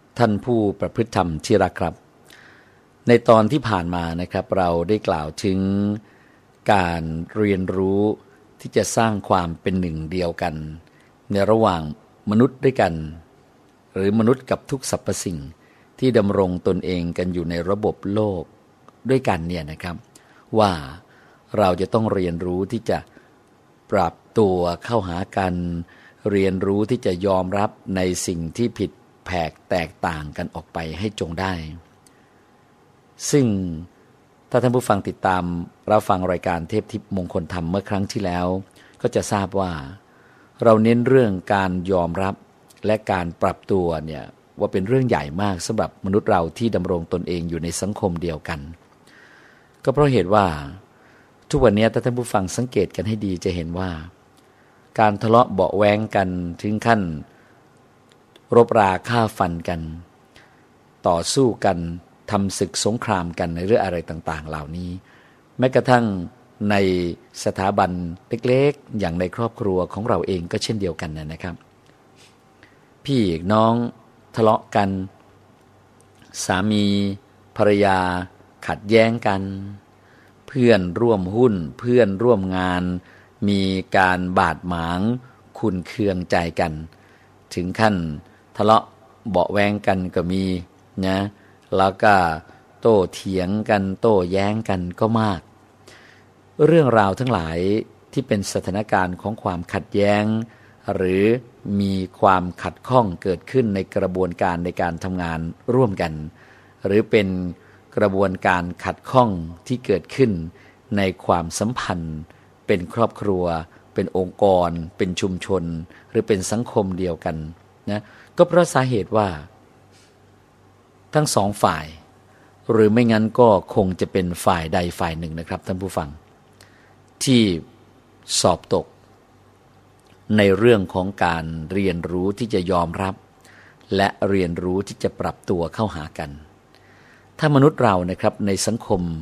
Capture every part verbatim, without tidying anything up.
ท่านผู้ประพฤติธรรมที่รักครับในตอนที่ผ่านมานะครับเราได้กล่าวถึงการเรียนรู้ที่จะสร้างความเป็นหนึ่งเดียวกันในระหว่างมนุษย์ด้วยกันหรือมนุษย์กับทุกสรรพสิ่งที่ดำรงตนเองกันอยู่ในระบบโลกด้วยกันเนี่ยนะครับว่าเราจะต้องเรียนรู้ที่จะปรับตัวเข้าหากันเรียนรู้ที่จะยอมรับในสิ่งที่ผิดแผกแตกต่างกันออกไปให้จงได้ซึ่งถ้าท่านผู้ฟังติดตามรับฟังรายการเทพทิพย์มงคลธรรมเมื่อครั้งที่แล้วก็จะทราบว่าเราเน้นเรื่องการยอมรับและการปรับตัวเนี่ยว่าเป็นเรื่องใหญ่มากสำหรับมนุษย์เราที่ดำรงตนเองอยู่ในสังคมเดียวกันก็เพราะเหตุว่าทุกวันนี้ถ้าท่านผู้ฟังสังเกตกันให้ดีจะเห็นว่าการทะเลาะเบาะแว้งกันถึงขั้นรบราฆ่าฟันกันต่อสู้กันทำศึกสงครามกันในเรื่องอะไรต่างๆเหล่านี้แม้กระทั่งในสถาบันเล็กๆอย่างในครอบครัวของเราเองก็เช่นเดียวกันนะครับพี่น้องทะเลาะกันสามีภรรยาขัดแย้งกันเพื่อนร่วมหุ้นเพื่อนร่วมงานมีการบาดหมางขุ่นเคืองใจกันถึงขั้นทะเลาะเบาะแว้งกันก็มีนะแล้วก็โต้เถียงกันโต้แย้งกันก็มากเรื่องราวทั้งหลายที่เป็นสถานการณ์ของความขัดแย้งหรือมีความขัดข้องเกิดขึ้นในกระบวนการในการทำงานร่วมกันหรือเป็นกระบวนการขัดข้องที่เกิดขึ้นในความสัมพันธ์เป็นครอบครัวเป็นองค์กรเป็นชุมชนหรือเป็นสังคมเดียวกันนะก็เพราะสาเหตุว่าทั้งสองฝ่ายหรือไม่งั้นก็คงจะเป็นฝ่ายใดฝ่ายหนึ่งนะครับท่านผู้ฟังที่สอบตกในเรื่องของการเรียนรู้ที่จะยอมรับและเรียนรู้ที่จะปรับตัวเข้าหากันถ้ามนุษย์เรานะครับในสังคม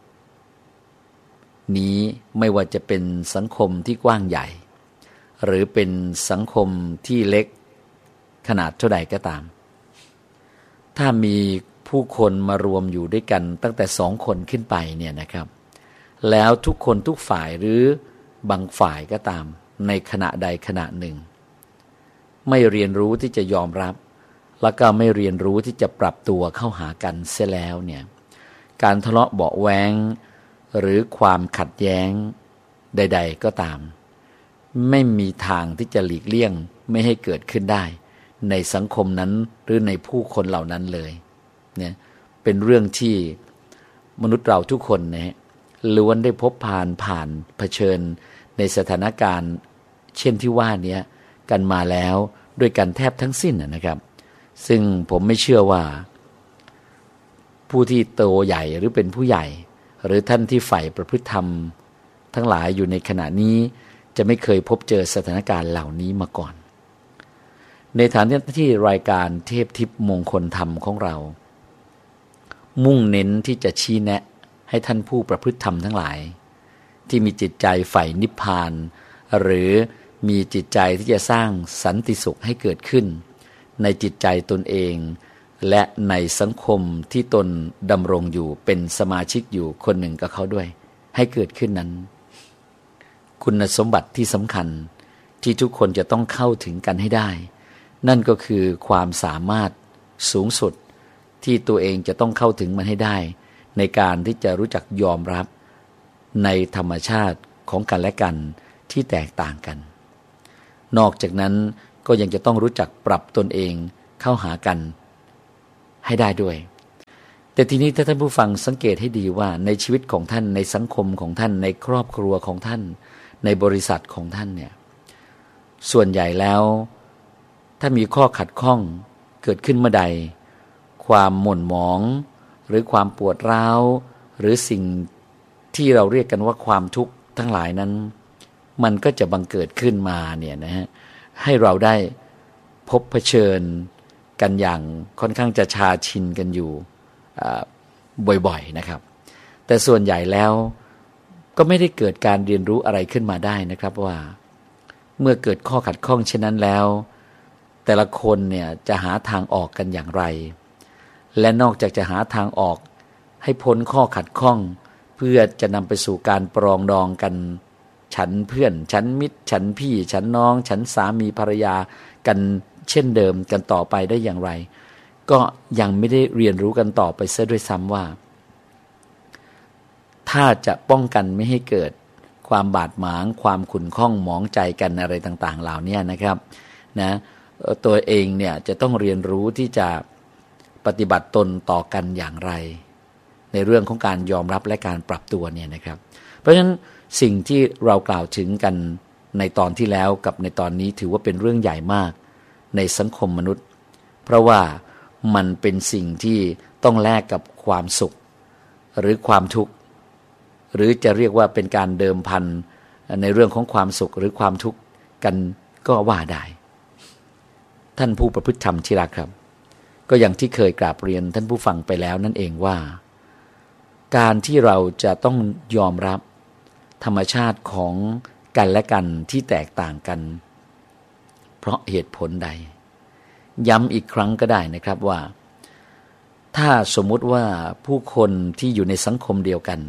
นี้ไม่ว่าจะเป็นสังคมที่กว้างใหญ่หรือเป็นสังคมที่เล็กขนาดเท่าใดก็ตามถ้ามีผู้คนมารวมอยู่ด้วยกันตั้งแต่สองคนขึ้นไปเนี่ยนะครับแล้วทุกคนทุกฝ่ายหรือบางฝ่ายก็ตามในขณะใดขณะหนึ่งไม่เรียนรู้ที่จะยอมรับแล้วก็ไม่เรียนรู้ที่จะปรับตัวเข้าหากันเสียแล้วเนี่ยการทะเลาะเบาะแว้งหรือความขัดแย้งใดๆก็ตามไม่มีทางที่จะหลีกเลี่ยงไม่ให้เกิดขึ้นได้ในสังคมนั้นหรือในผู้คนเหล่านั้นเลยเนี่ยเป็นเรื่องที่มนุษย์เราทุกคนเนี่ยล้วนได้พบผ่านผ่านเผชิญในสถานการณ์เช่นที่ว่านี้กันมาแล้วด้วยกันแทบทั้งสิ้นนะครับซึ่งผมไม่เชื่อว่าผู้ที่โตใหญ่หรือเป็นผู้ใหญ่หรือท่านที่ใฝ่ประพฤติธรรมทั้งหลายอยู่ในขณะนี้จะไม่เคยพบเจอสถานการณ์เหล่านี้มาก่อนในฐานะที่รายการเทพทิพย์มงคลธรรมของเรามุ่งเน้นที่จะชี้แนะให้ท่านผู้ประพฤติธรรมทั้งหลายที่มีจิตใจใฝ่นิพพานหรือมีจิตใจที่จะสร้างสันติสุขให้เกิดขึ้นในจิตใจตนเองและในสังคมที่ตนดำรงอยู่เป็นสมาชิกอยู่คนหนึ่งกับเขาด้วยให้เกิดขึ้นนั้นคุณสมบัติที่สำคัญที่ทุกคนจะต้องเข้าถึงกันให้ได้นั่นก็คือความสามารถสูงสุดที่ตัวเองจะต้องเข้าถึงมันให้ได้ในการที่จะรู้จักยอมรับในธรรมชาติของกันและกันที่แตกต่างกันนอกจากนั้นก็ยังจะต้องรู้จักปรับตนเองเข้าหากันให้ได้ด้วยแต่ทีนี้ถ้าท่านผู้ฟังสังเกตให้ดีว่าในชีวิตของท่านในสังคมของท่านในครอบครัวของท่านในบริษัทของท่านเนี่ยส่วนใหญ่แล้วถ้ามีข้อขัดข้องเกิดขึ้นเมื่อใดความหม่นหมองหรือความปวดร้าวหรือสิ่งที่เราเรียกกันว่าความทุกข์ทั้งหลายนั้นมันก็จะบังเกิดขึ้นมาเนี่ยนะฮะให้เราได้พบเผชิญกันอย่างค่อนข้างจะชาชินกันอยู่บ่อยๆนะครับแต่ส่วนใหญ่แล้วก็ไม่ได้เกิดการเรียนรู้อะไรขึ้นมาได้นะครับว่าเมื่อเกิดข้อขัดข้องเช่นนั้นแล้วแต่ละคนเนี่ยจะหาทางออกกันอย่างไรและนอกจากจะหาทางออกให้พ้นข้อขัดข้องเพื่อจะนำไปสู่การปรองดองกันฉันเพื่อนฉันมิตรฉันพี่ฉันน้องฉันสามีภรรยากันเช่นเดิมกันต่อไปได้อย่างไรก็ยังไม่ได้เรียนรู้กันต่อไปซะด้วยซ้ำว่าถ้าจะป้องกันไม่ให้เกิดความบาดหมางความขุ่นข้องหมองใจกันอะไรต่างๆเหล่านี้นะครับนะตัวเองเนี่ยจะต้องเรียนรู้ที่จะปฏิบัติตนต่อกันอย่างไรในเรื่องของการยอมรับและการปรับตัวเนี่ยนะครับเพราะฉะนั้นสิ่งที่เรากล่าวถึงกันในตอนที่แล้วกับในตอนนี้ถือว่าเป็นเรื่องใหญ่มากในสังคมมนุษย์เพราะว่ามันเป็นสิ่งที่ต้องแลกกับความสุขหรือความทุกข์หรือจะเรียกว่าเป็นการเดิมพันในเรื่องของความสุขหรือความทุกข์กันก็ว่าได้ท่านผู้ประพฤติธรรมที่รักครับก็อย่างที่เคยกราบเรียนท่านผู้ฟังไปแล้วนั่นเองว่าการที่เราจะต้องยอมรับธรรมชาติของกันและกันที่แตกต่างกันเพราะเหตุผลใดย้ำอีกครั้งก็ได้นะครับว่าถ้าสมมุติว่าผู้คนที่อยู่ในสังคมเดียวกัน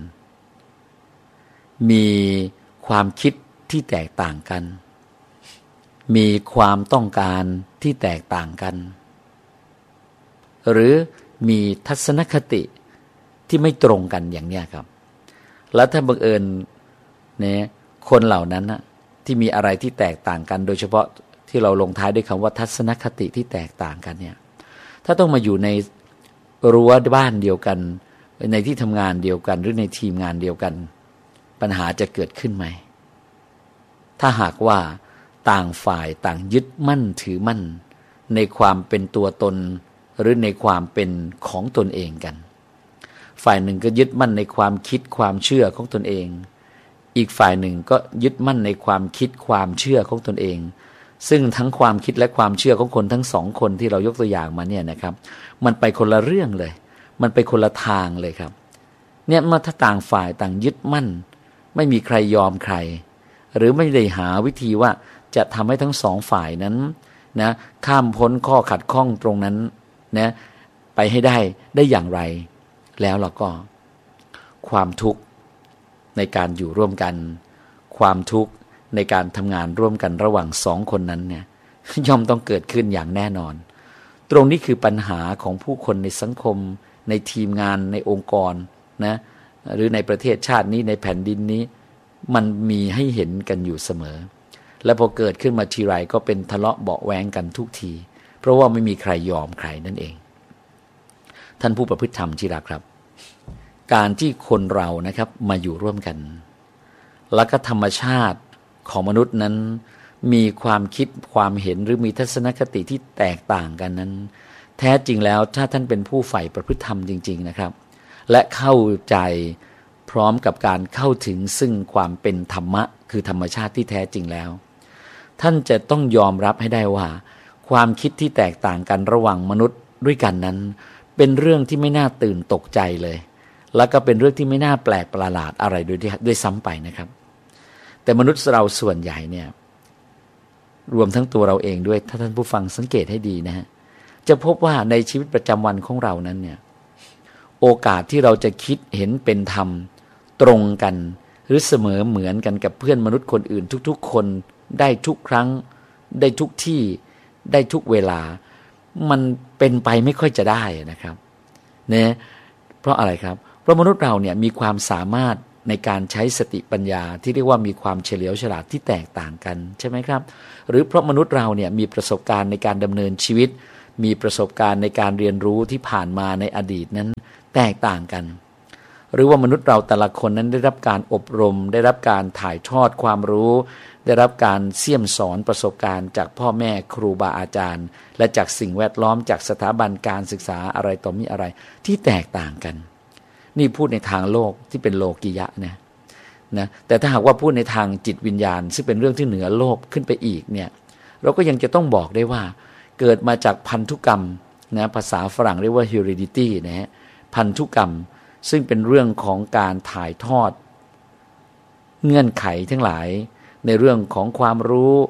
มีความคิดที่แตกต่างกันมีความต้องการที่แตกต่างกันหรือมีทัศนคติที่ไม่ตรงกันอย่างนี้ครับแล้วถ้าบังเอิญเนี่ยคนเหล่านั้นนะที่มีอะไรที่แตกต่างกันโดยเฉพาะที่เราลงท้ายด้วยคำว่าทัศนคติที่แตกต่างกันเนี่ยถ้าต้องมาอยู่ในรั้วบ้านเดียวกันในที่ทำงานเดียวกันหรือในทีมงานเดียวกันปัญหาจะเกิดขึ้นไหมถ้าหากว่าต่างฝ่ายต่างยึดมั่นถือมั่นในความเป็นตัวตนหรือในความเป็นของตนเองกันฝ่ายหนึ่งก็ยึดมั่นในความคิดความเชื่อของตนเองอีกฝ่ายหนึ่งก็ยึดมั่นในความคิดความเชื่อของตนเองซึ่งทั้งความคิดและความเชื่อของคนทั้งสองคนที่เรายกตัวอย่างมาเนี่ยนะครับมันไปคนละเรื่องเลยมันไปคนละทางเลยครับเนี่ยเมื่อถ้าต่างฝ่ายต่างยึดมั่นไม่มีใครยอมใครหรือไม่ได้หาวิธีว่าจะทำให้ทั้งสองฝ่ายนั้นนะข้ามพ้นข้อขัดข้องตรงนั้นนะไปให้ได้ได้อย่างไรแล้วเราก็ความทุกข์ในการอยู่ร่วมกันความทุกข์ในการทำงานร่วมกันระหว่างสองคนนั้นเนี่ยย่อมต้องเกิดขึ้นอย่างแน่นอนตรงนี้คือปัญหาของผู้คนในสังคมในทีมงานในองค์กรนะหรือในประเทศชาตินี้ในแผ่นดินนี้มันมีให้เห็นกันอยู่เสมอและพอเกิดขึ้นมาทีไรก็เป็นทะเลาะเบาะแว้งกันทุกทีเพราะว่าไม่มีใครยอมใครนั่นเองท่านผู้ประพฤติธรรมที่รักครับการที่คนเรานะครับมาอยู่ร่วมกันแล้วก็ธรรมชาติของมนุษย์นั้นมีความคิดความเห็นหรือมีทัศนคติที่แตกต่างกันนั้นแท้จริงแล้วถ้าท่านเป็นผู้ใฝ่ประพฤติธรรมจริงๆนะครับและเข้าใจพร้อมกับการเข้าถึงซึ่งความเป็นธรรมะคือธรรมชาติที่แท้จริงแล้วท่านจะต้องยอมรับให้ได้ว่าความคิดที่แตกต่างกันระหว่างมนุษย์ด้วยกันนั้นเป็นเรื่องที่ไม่น่าตื่นตกใจเลยแล้วก็เป็นเรื่องที่ไม่น่าแปลกประหลาดอะไรด้วยด้วยซ้ำไปนะครับแต่มนุษย์เราส่วนใหญ่เนี่ยรวมทั้งตัวเราเองด้วยถ้าท่านผู้ฟังสังเกตให้ดีนะฮะจะพบว่าในชีวิตประจำวันของเรานั้นเนี่ยโอกาสที่เราจะคิดเห็นเป็นธรรมตรงกันหรือเสมอเหมือนกันกับเพื่อนมนุษย์คนอื่นทุกๆคนได้ทุกครั้งได้ทุกที่ได้ทุกเวลามันเป็นไปไม่ค่อยจะได้นะครับเนี่ยเพราะอะไรครับเพราะมนุษย์เราเนี่ยมีความสามารถในการใช้สติปัญญาที่เรียกว่ามีความเฉลียวฉลาดที่แตกต่างกันใช่ไหมครับหรือเพราะมนุษย์เราเนี่ยมีประสบการณ์ในการดำเนินชีวิตมีประสบการณ์ในการเรียนรู้ที่ผ่านมาในอดีตนั้นแตกต่างกันหรือว่ามนุษย์เราแต่ละคนนั้นได้รับการอบรมได้รับการถ่ายทอดความรู้ได้รับการเสี่ยมสอนประสบการณ์จากพ่อแม่ครูบาอาจารย์และจากสิ่งแวดล้อมจากสถาบันการศึกษาอะไรต่อมีอะไรที่แตกต่างกันนี่พูดในทางโลกที่เป็นโลกิยะนะนะแต่ถ้าหากว่าพูดในทางจิตวิญญาณซึ่งเป็นเรื่องที่เหนือโลกขึ้นไปอีกเนี่ยเราก็ยังจะต้องบอกได้ว่าเกิดมาจากพันธุกรรมนะภาษาฝรั่งเรียกว่า heredity นะฮะพันธุกรรมซึ่งเป็นเรื่องของการถ่ายทอดเงื่อนไขทั้งหลายในเรื่องของความรู้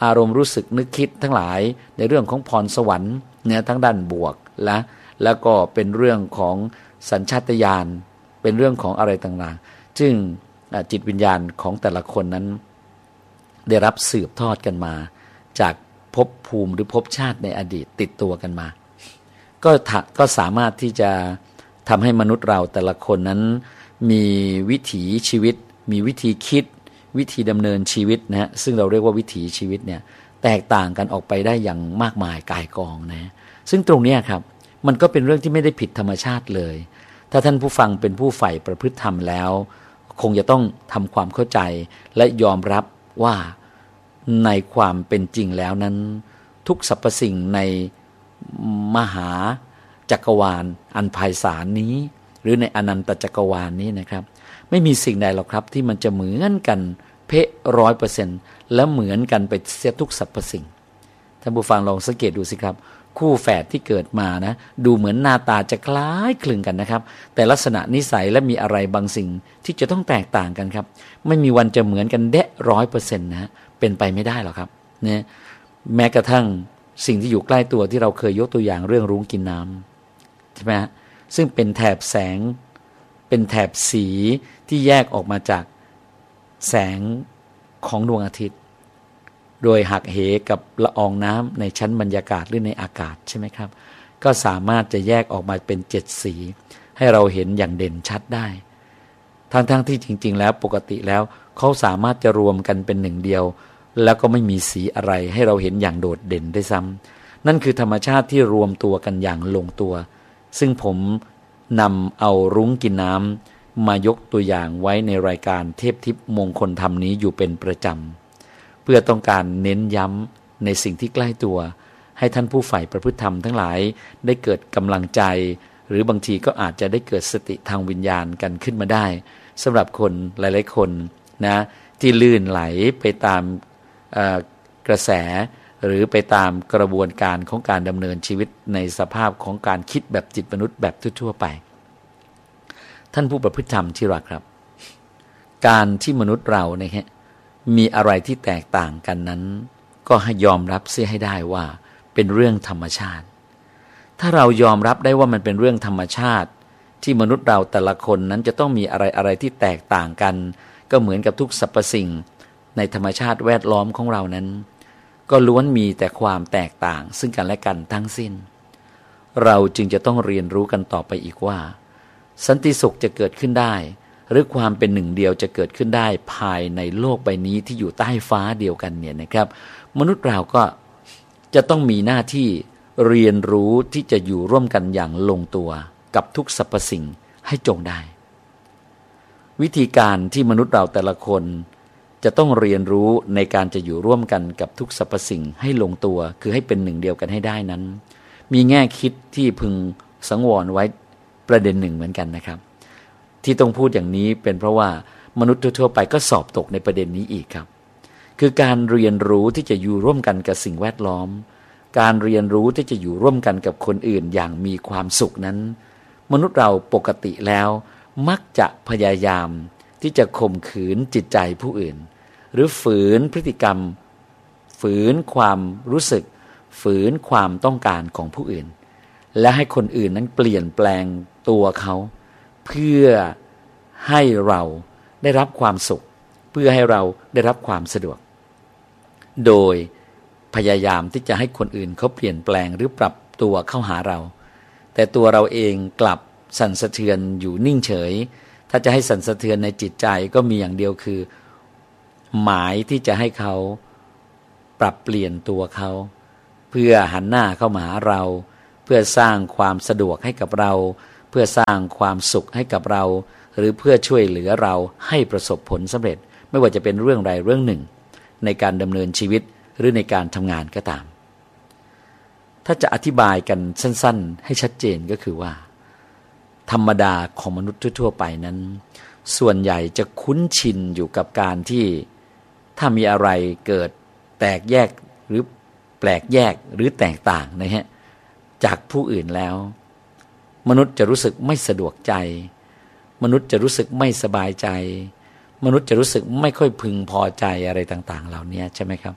อารมณ์รู้สึกนึกคิดทั้งหลายในเรื่องของพรสวรรค์เนี่ยทั้งด้านบวกและแล้วก็เป็นเรื่องของสัญชาตญาณเป็นเรื่องของอะไรต่างๆซึ่งจิตวิญญาณของแต่ละคนนั้นได้รับสืบทอดกันมาจากภพภูมิหรือภพชาติในอดีตติดตัวกันมาก็ก็สามารถที่จะทำให้มนุษย์เราแต่ละคนนั้นมีวิถีชีวิตมีวิธีคิดวิธีดำเนินชีวิตนะฮะซึ่งเราเรียกว่าวิถีชีวิตเนี่ยแตกต่างกันออกไปได้อย่างมากมายก่ายกองนะซึ่งตรงนี้ครับมันก็เป็นเรื่องที่ไม่ได้ผิดธรรมชาติเลยถ้าท่านผู้ฟังเป็นผู้ใฝ่ประพฤติธรรมแล้วคงจะต้องทำความเข้าใจและยอมรับว่าในความเป็นจริงแล้วนั้นทุกสรรพสิ่งในมหาจักรวาลอันไพศาลนี้หรือในอนันตจักรวาลนี้นะครับไม่มีสิ่งใดหรอกครับที่มันจะเหมือนกันเป๊ะร้อยเปอร์เซ็นต์และเหมือนกันไปเสียทุกสรรพสิ่งท่านผู้ฟังลองสังเกตดูสิครับคู่แฝดที่เกิดมานะดูเหมือนหน้าตาจะคล้ายคลึงกันนะครับแต่ลักษณะนิสัยและมีอะไรบางสิ่งที่จะต้องแตกต่างกันครับไม่มีวันจะเหมือนกันเดะร้อยเปอร์เซ็นต์นะฮะเป็นไปไม่ได้หรอกครับเนี่ยแม้กระทั่งสิ่งที่อยู่ใกล้ตัวที่เราเคยยกตัวอย่างเรื่องรุ้งกินน้ำใช่ไหมฮะซึ่งเป็นแถบแสงเป็นแถบสีที่แยกออกมาจากแสงของดวงอาทิตย์โดยหักเหกับละอองน้ำในชั้นบรรยากาศหรือในอากาศใช่ไหมครับก็สามารถจะแยกออกมาเป็นเจ็ดสีให้เราเห็นอย่างเด่นชัดได้ทั้งๆที่จริงๆแล้วปกติแล้วเขาสามารถจะรวมกันเป็นหนึ่งเดียวแล้วก็ไม่มีสีอะไรให้เราเห็นอย่างโดดเด่นได้ซ้ำนั่นคือธรรมชาติที่รวมตัวกันอย่างลงตัวซึ่งผมนำเอารุ้งกินน้ำมายกตัวอย่างไว้ในรายการเทพทิพย์มงคลธรรมนี้อยู่เป็นประจำเพื่อต้องการเน้นย้ำในสิ่งที่ใกล้ตัวให้ท่านผู้ใฝ่ประพฤติธรรมทั้งหลายได้เกิดกำลังใจหรือบางทีก็อาจจะได้เกิดสติทางวิญญาณกันขึ้นมาได้สำหรับคนหลายๆคนนะที่ลื่นไหลไปตามกระแสหรือไปตามกระบวนการของการดำเนินชีวิตในสภาพของการคิดแบบจิตมนุษย์แบบทั่วๆไปท่านผู้ประพฤติธรรมที่รักครับการที่มนุษย์เราเนี่ยมีอะไรที่แตกต่างกันนั้นก็ให้ยอมรับเสียให้ได้ว่าเป็นเรื่องธรรมชาติถ้าเรายอมรับได้ว่ามันเป็นเรื่องธรรมชาติที่มนุษย์เราแต่ละคนนั้นจะต้องมีอะไรอะไรที่แตกต่างกันก็เหมือนกับทุกสรรพสิ่งในธรรมชาติแวดล้อมของเรานั้นก็ล้วนมีแต่ความแตกต่างซึ่งกันและกันทั้งสิ้นเราจึงจะต้องเรียนรู้กันต่อไปอีกว่าสันติสุขจะเกิดขึ้นได้หรือความเป็นหนึ่งเดียวจะเกิดขึ้นได้ภายในโลกใบนี้ที่อยู่ใต้ฟ้าเดียวกันเนี่ยนะครับมนุษย์เราก็จะต้องมีหน้าที่เรียนรู้ที่จะอยู่ร่วมกันอย่างลงตัวกับทุกสรรพสิ่งให้จงได้วิธีการที่มนุษย์เราแต่ละคนจะต้องเรียนรู้ในการจะอยู่ร่วมกันกับทุกสรรพสิ่งให้ลงตัวคือให้เป็นหนึ่งเดียวกันให้ได้นั้นมีแง่คิดที่พึงสังวรไว้ประเด็นหนึ่งเหมือนกันนะครับที่ต้องพูดอย่างนี้เป็นเพราะว่ามนุษย์ทั่วไปก็สอบตกในประเด็นนี้อีกครับคือการเรียนรู้ที่จะอยู่ร่วมกันกับสิ่งแวดล้อมการเรียนรู้ที่จะอยู่ร่วมกันกับคนอื่นอย่างมีความสุขนั้นมนุษย์เราปกติแล้วมักจะพยายามที่จะข่มขืนจิตใจผู้อื่นหรือฝืนพฤติกรรมฝืนความรู้สึกฝืนความต้องการของผู้อื่นและให้คนอื่นนั้นเปลี่ยนแปลงตัวเขาเพื่อให้เราได้รับความสุขเพื่อให้เราได้รับความสะดวกโดยพยายามที่จะให้คนอื่นเขาเปลี่ยนแปลงหรือปรับตัวเข้าหาเราแต่ตัวเราเองกลับสั่นสะเทือนอยู่นิ่งเฉยถ้าจะให้สั่นสะเทือนในจิตใจก็มีอย่างเดียวคือหมายที่จะให้เขาปรับเปลี่ยนตัวเขาเพื่อหันหน้าเข้ามาหาเราเพื่อสร้างความสะดวกให้กับเราเพื่อสร้างความสุขให้กับเราหรือเพื่อช่วยเหลือเราให้ประสบผลสำเร็จไม่ว่าจะเป็นเรื่องใดเรื่องหนึ่งในการดำเนินชีวิตหรือในการทำงานก็ตามถ้าจะอธิบายกันสั้นๆให้ชัดเจนก็คือว่าธรรมดาของมนุษย์ทั่วๆไปนั้นส่วนใหญ่จะคุ้นชินอยู่กับการที่ถ้ามีอะไรเกิดแตกแยกหรือแปลกแยกหรือแตกต่างนะฮะจากผู้อื่นแล้วมนุษย์จะรู้สึกไม่สะดวกใจมนุษย์จะรู้สึกไม่สบายใจมนุษย์จะรู้สึกไม่ค่อยพึงพอใจอะไรต่างๆเหล่านี้ใช่ไหมครับ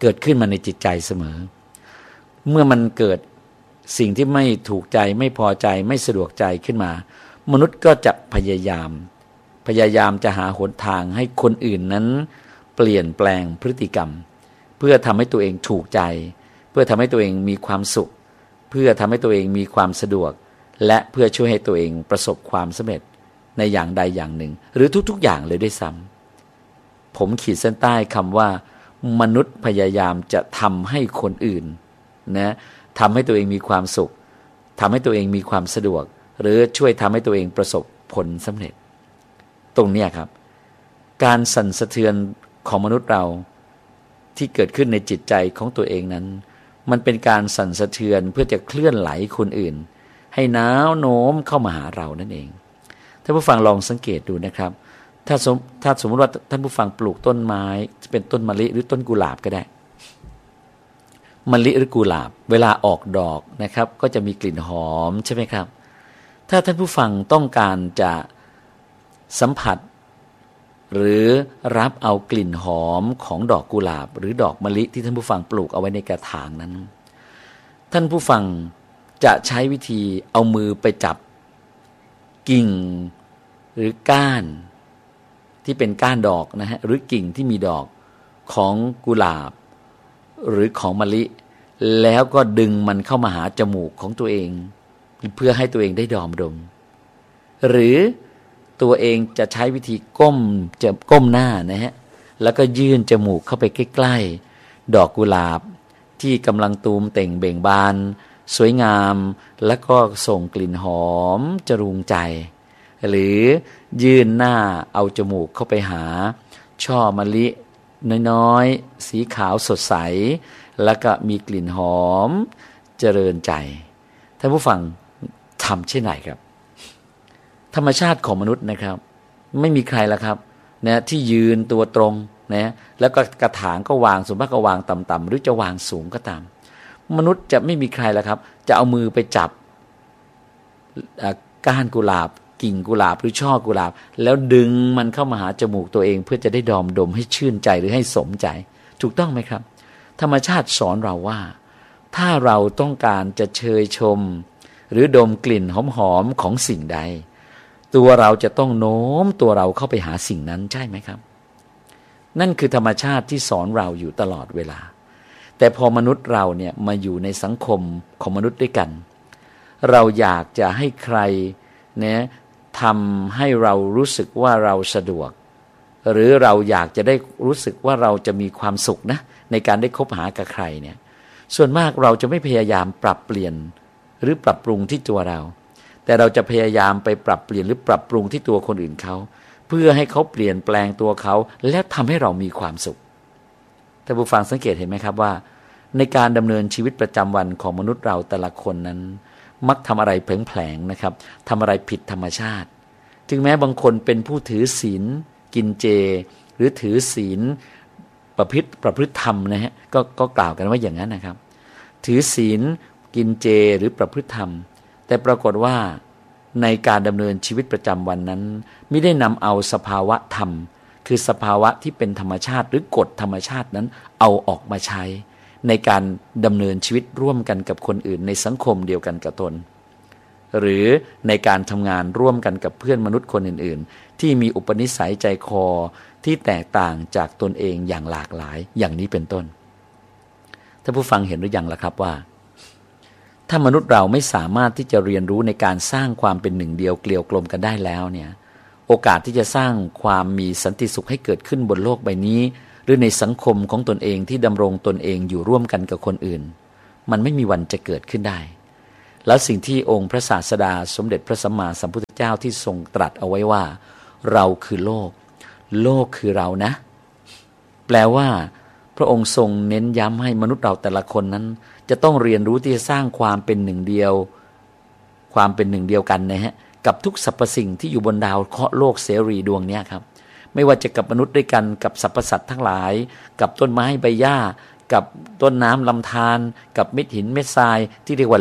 เกิดขึ้นมาในจิตใจเสมอเมื่อมันเกิดสิ่งที่ไม่ถูกใจไม่พอใจไม่สะดวกใจขึ้นมามนุษย์ก็จะพยายามพยายามจะหาหนทางให้คนอื่นนั้นเปลี่ยนแปลงพฤติกรรมเพื่อทำให้ตัวเองถูกใจเพื่อทำให้ตัวเองมีความสุขเพื่อทำให้ตัวเองมีความสะดวกและเพื่อช่วยให้ตัวเองประสบความสำเร็จในอย่างใดอย่างหนึ่งหรือทุกๆอย่างเลยด้วยซ้ำผมขีดเส้นใต้คำว่ามนุษย์พยายามจะทำให้คนอื่นนะทำให้ตัวเองมีความสุขทำให้ตัวเองมีความสะดวกหรือช่วยทำให้ตัวเองประสบผลสำเร็จตรงนี้ครับการสั่นสะเทือนของมนุษย์เราที่เกิดขึ้นในจิตใจของตัวเองนั้นมันเป็นการสั่นสะเทือนเพื่อจะเคลื่อนไหลคนอื่นให้น้าวโน้มเข้ามาหาเรานั่นเองท่านผู้ฟังลองสังเกตดูนะครับถ้าสมถ้าสมมติว่าท่านผู้ฟังปลูกต้นไม้จะเป็นต้นมะลิหรือต้นกุหลาบก็ได้มะลิหรือกุหลาบเวลาออกดอกนะครับก็จะมีกลิ่นหอมใช่ไหมครับถ้าท่านผู้ฟังต้องการจะสัมผัสหรือรับเอากลิ่นหอมของดอกกุหลาบหรือดอกมะลิที่ท่านผู้ฟังปลูกเอาไว้ในกระถางนั้นท่านผู้ฟังจะใช้วิธีเอามือไปจับกิ่งหรือก้านที่เป็นก้านดอกนะฮะหรือกิ่งที่มีดอกของกุหลาบหรือของมะลิแล้วก็ดึงมันเข้ามาหาจมูกของตัวเองเพื่อให้ตัวเองได้ดมดมหรือตัวเองจะใช้วิธีก้มจะก้มหน้านะฮะแล้วก็ยื่นจมูกเข้าไปใกล้ๆดอกกุหลาบที่กำลังตูมเต่งเบ่งบานสวยงามแล้วก็ส่งกลิ่นหอมจรูงใจหรือยื่นหน้าเอาจมูกเข้าไปหาช่อมะลิน้อยๆสีขาวสดใสแล้วก็มีกลิ่นหอมเจริญใจท่านผู้ฟังทำเช่นไหนครับธรรมชาติของมนุษย์นะครับไม่มีใครละครับนะที่ยืนตัวตรงนะแล้วก็กระถางก็วางส่วนมากก็วางต่ำๆหรือจะวางสูงก็ตามมนุษย์จะไม่มีใครละครับจะเอามือไปจับก้านกุหลาบกิ่งกุหลาบหรือช่อกุหลาบแล้วดึงมันเข้ามาหาจมูกตัวเองเพื่อจะได้ดมดมให้ชื่นใจหรือให้สมใจถูกต้องไหมครับธรรมชาติสอนเราว่าถ้าเราต้องการจะเชยชมหรือดมกลิ่นหอมๆของสิ่งใดตัวเราจะต้องโน้มตัวเราเข้าไปหาสิ่งนั้นใช่ไหมครับนั่นคือธรรมชาติที่สอนเราอยู่ตลอดเวลาแต่พอมนุษย์เราเนี่ยมาอยู่ในสังคมของมนุษย์ด้วยกันเราอยากจะให้ใครเนี่ยทำให้เรารู้สึกว่าเราสะดวกหรือเราอยากจะได้รู้สึกว่าเราจะมีความสุขนะในการได้คบหากับใครเนี่ยส่วนมากเราจะไม่พยายามปรับเปลี่ยนหรือปรับปรุงที่ตัวเราแต่เราจะพยายามไปปรับเปลี่ยนหรือปรับปรุงที่ตัวคนอื่นเขาเพื่อให้เขาเปลี่ยนแปลงตัวเขาและทำให้เรามีความสุขท่านผู้ฟังสังเกตเห็นไหมครับว่าในการดำเนินชีวิตประจำวันของมนุษย์เราแต่ละคนนั้นมักทำอะไรแผลงๆนะครับทำอะไรผิดธรรมชาติถึงแม้บางคนเป็นผู้ถือศีลกินเจหรือถือศีลประพฤติประพฤติธรรมนะฮะก็ก็กล่าวกันว่าอย่างนั้นนะครับถือศีลกินเจหรือประพฤติธรรมแต่ปรากฏว่าในการดำเนินชีวิตประจำวันนั้นไม่ได้นำเอาสภาวะธรรมคือสภาวะที่เป็นธรรมชาติหรือกฎธรรมชาตินั้นเอาออกมาใช้ในการดำเนินชีวิตร่วมกันกับคนอื่นในสังคมเดียวกันกับตนหรือในการทำงานร่วมกันกับเพื่อนมนุษย์คนอื่นๆที่มีอุปนิสัยใจคอที่แตกต่างจากตนเองอย่างหลากหลายอย่างนี้เป็นต้นท่านผู้ฟังเห็นหรือยังล่ะครับว่าถ้ามนุษย์เราไม่สามารถที่จะเรียนรู้ในการสร้างความเป็นหนึ่งเดียวเกลียวกลมกันได้แล้วเนี่ยโอกาสที่จะสร้างความมีสันติสุขให้เกิดขึ้นบนโลกใบนี้หรือในสังคมของตนเองที่ดำรงตนเองอยู่ร่วมกันกับคนอื่นมันไม่มีวันจะเกิดขึ้นได้แล้วสิ่งที่องค์พระศาสดาสมเด็จพระสัมมาสัมพุทธเจ้าที่ทรงตรัสเอาไว้ว่าเราคือโลกโลกคือเรานะแปลว่าพระองค์ทรงเน้นย้ำให้มนุษย์เราแต่ละคนนั้นจะต้องเรียนรู้ที่จะสร้างความเป็นหนึ่งเดียวความเป็นหนึ่งเดียวกันนะฮะกับทุกสรรพสิ่งที่อยู่บนดาวเคราะห์โลกเสรีดวงนี้ครับไม่ว่าจะกับมนุษย์ด้วยกันกับสรรพสัตว์ทั้งหลายกับต้นไม้ใบหญ้ากับต้นน้ำลำธารกับเม็ดหินเม็ดทรายที่เรียกว่า